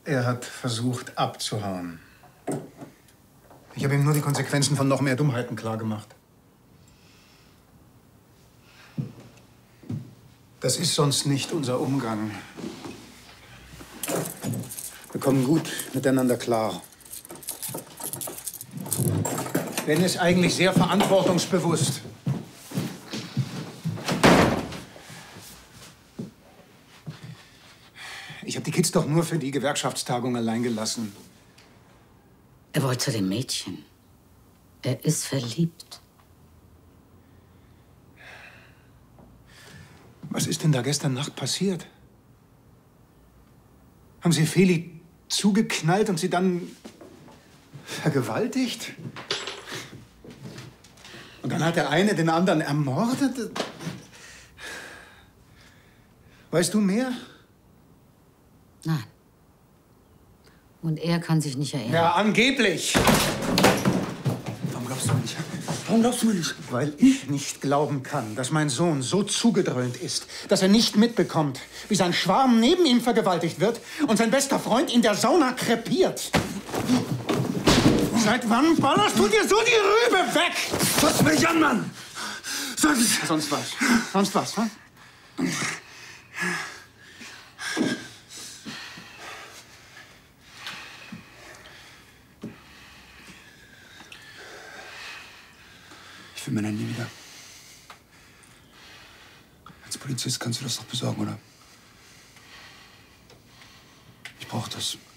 Er hat versucht, abzuhauen. Ich habe ihm nur die Konsequenzen von noch mehr Dummheiten klargemacht. Das ist sonst nicht unser Umgang. Wir kommen gut miteinander klar. Ben ist eigentlich sehr verantwortungsbewusst. Ich habe die Kids doch nur für die Gewerkschaftstagung allein gelassen. Er wollte zu dem Mädchen. Er ist verliebt. Was ist denn da gestern Nacht passiert? Haben Sie Feli zugeknallt und sie dann vergewaltigt? Und dann hat der eine den anderen ermordet? Weißt du mehr? Nein. Und er kann sich nicht erinnern. Ja, angeblich. Warum glaubst du mir nicht? Warum glaubst du mir nicht? Weil ich nicht glauben kann, dass mein Sohn so zugedröhnt ist, dass er nicht mitbekommt, wie sein Schwarm neben ihm vergewaltigt wird und sein bester Freund in der Sauna krepiert. Seit wann ballerst du dir so die Rübe weg? Fass mich an, Mann! Sag es! Sonst was? Sonst was, hm? Ich will mein Handy wieder. Als Polizist kannst du das doch besorgen, oder? Ich brauch das.